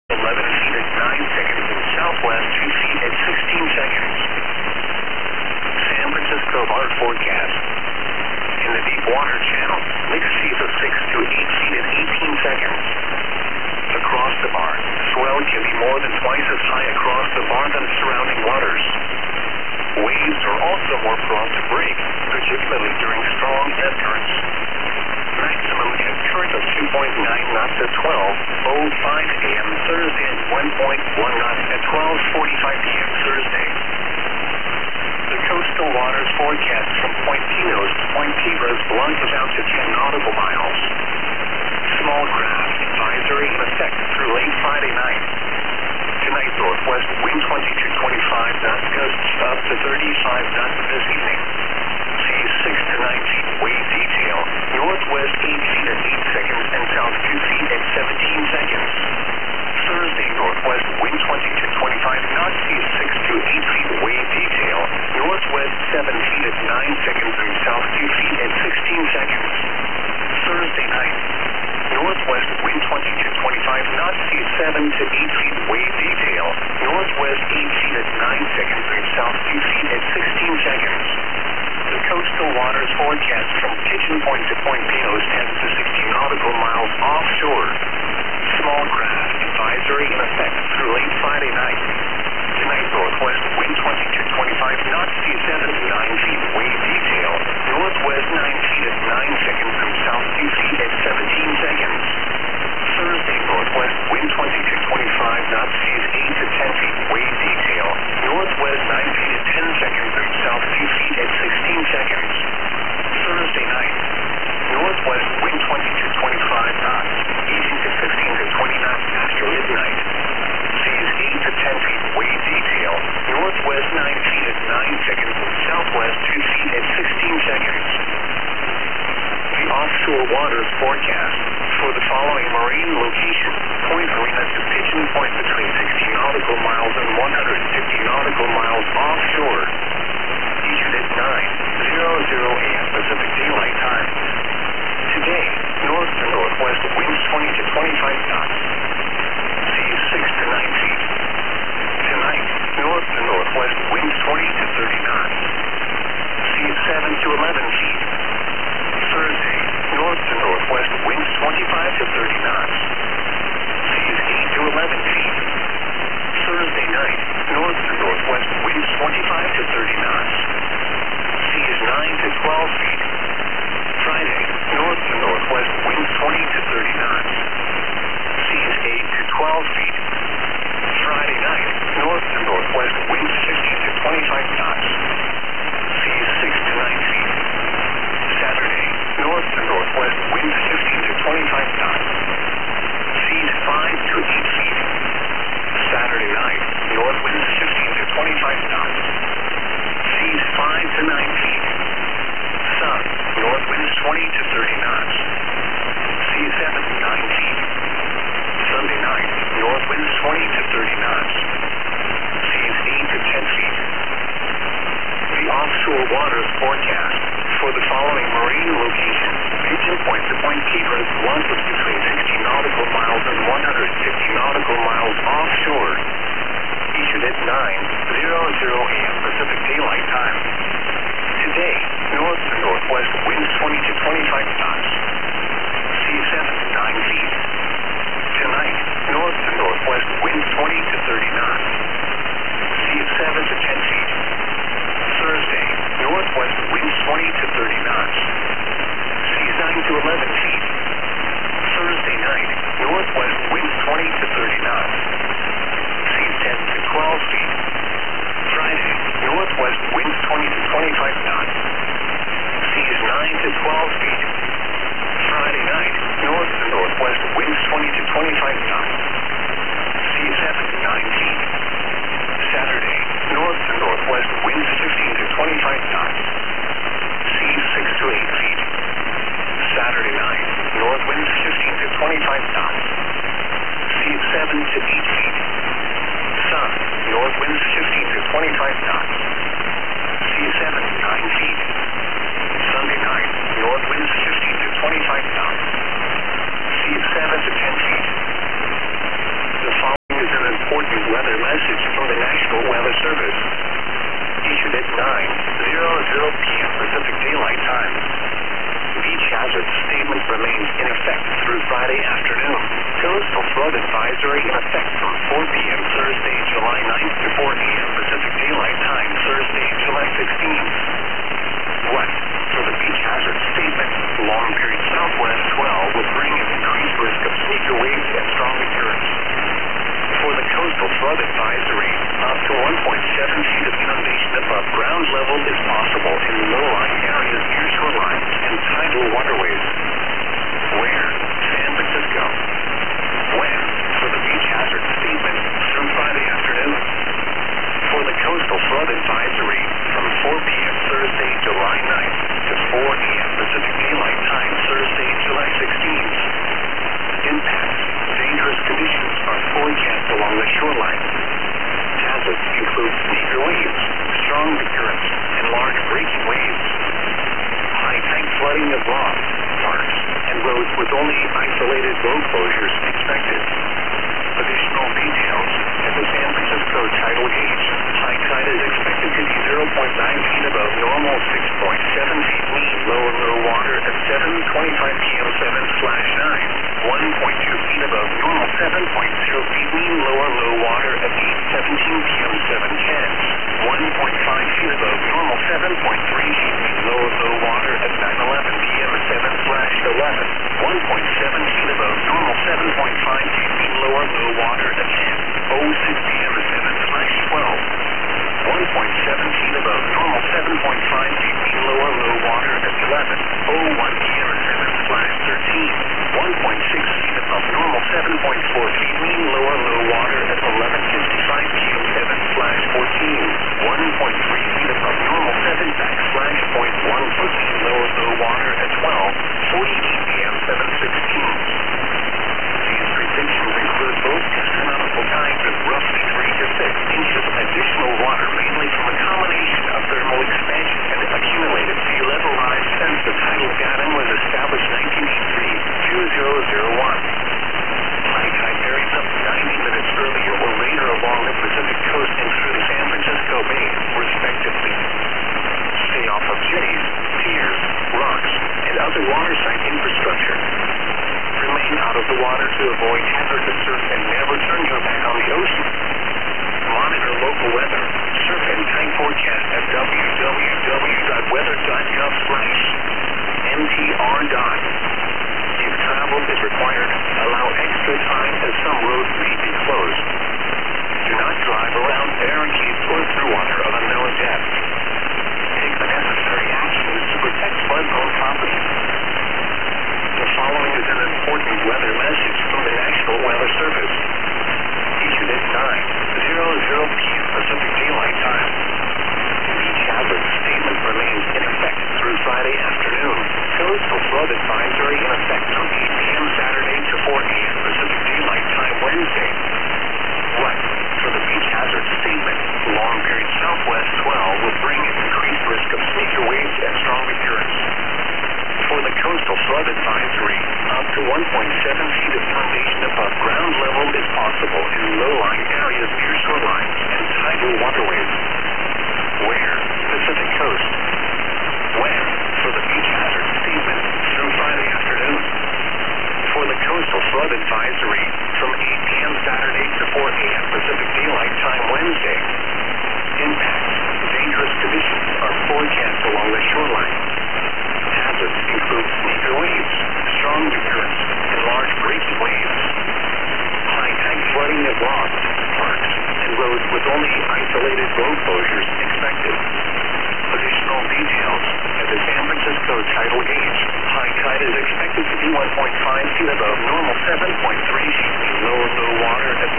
11 feet at 9 seconds and southwest 2 feet at 16 seconds. San Francisco bar forecast. In the deep water channel, mixed seas of 6 to 8 feet at 18 seconds. Across the bar, swell can be more than twice as high across the bar than surrounding waters. Waves are also more prone to break, particularly during strong ebb currents. Maximum ebb current of 2.9 knots at 12:05 a.m. Thursday and 1.1 knots at 12:45 p.m. Thursday. The coastal waters forecast from Point Pinos to Point Cabras launches out to 10 nautical miles. Small craft advisory in effect through late Friday night. Tonight, northwest wind 20 to 25 knots, gusts up to 35 knots this evening. Seas 6 to 9 feet, wave detail, northwest 8 feet at 8 seconds and south 2 feet at 17 seconds. Thursday, northwest wind 20 to 25 knots, seas 6 to 8 feet, wave detail, northwest 7 feet at 9 seconds and south 2 feet at 16 seconds. Thursday night, northwest wind 20 to 25 knots, seas 7 to 8 feet, wave detail, northwest 8 feet at 9 seconds and south 2 feet at 16 seconds. The coastal waters forecast from Pigeon Point to Point Pinos 10 to 16 nautical miles offshore. Small craft advisory in effect through late Friday night. Tonight, northwest wind 20 to 25 knots, seas 7 to 9 feet, wave detail, northwest 9 feet at 9 seconds and south 2 feet at 17 seconds. Thursday, northwest wind 20 to 25 knots, seas 8 to 10 feet, wave detail, northwest 9 feet at 10 seconds and south 2 feet at 16 seconds. Thursday night, northwest wind 20 to 25 knots, easing to 15 to 20 knots after midnight. Seas 8 to 10 feet, wave detail, northwest 9 feet at 9 seconds and southwest 2 feet at 16 seconds. The offshore waters forecast for the following marine location: Point Arena to Pigeon Point between 60 nautical miles and 150 nautical miles offshore. Issued at 9:00 a.m. Pacific Daylight Time. Today, north to northwest winds 20 to 25 knots. Seas 6 to 9 feet. Tonight, north to northwest winds 20 to 30 knots. Seas 7 to 11 feet. Thursday, north to northwest winds 25 to 30 knots. Seas 8 to 11 feet. Thursday night, north to northwest winds 25 to 30 knots. Seas 9 to 12 feet. Friday, north to northwest winds 20 to 30 knots. Seas 8 to 12 feet. Friday night, north to northwest winds 15 to 25 knots. Seas 6 to 9 feet. Saturday, north to northwest winds 15 to 25 knots. Seas 5 to 8 feet. Saturday night, north winds 15 to 25 knots. Seas 5 to 9 feet. Sun, north winds 20 to 30 knots. Seas 7 to 9 feet. Sunday night, north winds 20 to 30 knots. Seas 8 to 10 feet. The offshore waters forecast for the following marine location: Pigeon Point to Point Cabras launches between 60 nautical miles and 150 nautical miles offshore. Issued at 9:00 a.m. Pacific Daylight Time. Today, north to northwest winds 20 to 25 knots. Seas 7 to 9 feet. Tonight, north to northwest winds 20 to 30 knots. Seas 7 to 10 feet. Thursday, northwest winds 20 to 30 knots. Seas 9 to 11 feet. Thursday night, northwest winds 20 to 30 knots. Seas 10 to 12 feet. Friday, northwest winds 20 to 25 knots. Seas 9 to 12 feet. Friday night, north to northwest winds 20 to 25 knots. Seas 7 to 9 feet. Saturday, north to northwest winds 15 to 25 knots. Seas 6 to 8 feet. Saturday night, north winds 15 to 25 knots. Seas 7 to 8 feet. Sun, north winds 15 to 25 knots. Seas 7 to 9 feet. Sunday night, north winds 15 to 25 knots. Seas 7 to 10 feet. The time. Beach hazard statement remains in effect through Friday afternoon. Coastal flood advisory in effect from 4 p.m. Thursday, July 9th to 4 a.m. Pacific Daylight Time, Thursday, July 16th. West. For the beach hazard statement, long period southwest swell will bring an increased risk of sneaker waves and strong currents. For the coastal flood advisory, up to 1.7 feet of inundation above ground level is possible in low-lying areas near shorelines and tidal waterways. Where? San Francisco. When? For the beach hazard statement, through Friday afternoon. For the coastal flood advisory, from 4 p.m. Thursday, July 9th to 4 a.m. Pacific Daylight Time, Thursday, July 16th. Impacts. Dangerous conditions are forecast along the shoreline. Hazards include sneaker waves, strong currents, and large breaking waves. High tide flooding of lofts, parks, and roads with only isolated road closures expected. Additional details at the San Francisco tidal gauge. High tide is expected to be 0.9 feet above normal, 6.7 feet mean low water at 7:25 p.m. 7/9, 1.2 feet above normal, 7.0 feet mean low water at 8:17 p.m. 7/10, 1.5 feet above normal, 7.3 feet mean low water at 9:11 p.m. 7/11, 1.7 feet above normal, 7.5 feet mean low water at 10:06 p.m. 7/12, 1.7 feet above normal, 7.5 feet mean low water at 11:01 p.m. 7/13, 1.6 feet above normal, 7.4 feet mean low water at 11:55 p.m. 7/14, 1.3 feet above normal, 7/.1 foot mean low water at 12:48 p.m. 7/16. These predictions include both astronomical times of roughly 3 to 6 inches of additional water, mainly from a combination of thermal expansion and accumulated sea level rise since the tidal datum was established 1983-2001. High tide varies up to 90 minutes earlier or later along the Pacific coast and through the San Francisco Bay, respectively. Stay off of jetties, piers, rocks, and other waterside infrastructure. Remain out of the water to avoid hazardous surf and never turn your back on the ocean. Monitor local weather, surf and tide forecast at www.weather.gov/mtr. If travel is required, allow extra time as some roads may be closed. Do not drive around barricades or through water of unknown depth. Take the necessary actions to protect flood-prone property. The following is an important weather message from the National Weather Service. Issued at 9:00 p.m. Pacific Daylight Time. Beach hazard statement remains in effect through Friday afternoon. Coastal flood advisory in effect from 8 p.m. Saturday to 4 a.m. Pacific Daylight Time Wednesday. What? For the beach hazard statement, long period southwest swell will bring an increased risk of sneaker waves and strong currents. For the coastal flood advisory, up to 1.7 feet of inundation above ground level is possible in low-lying areas near shorelines and tidal waterways. Where? Pacific coast. When? For the beach hazard statement, through Friday afternoon. For the coastal flood advisory, from 8 p.m. Saturday to 4 a.m. Pacific Daylight Time Wednesday. Impacts. Dangerous conditions are forecast along the shoreline. Hazards include sneaker waves, strong currents, and large breaking waves. High tide flooding of lofts, parks, and roads with only isolated road closures expected. Additional details at the San Francisco tidal gauge. High tide is expected to be 1.5 feet above normal, 7.3 feet mean low water at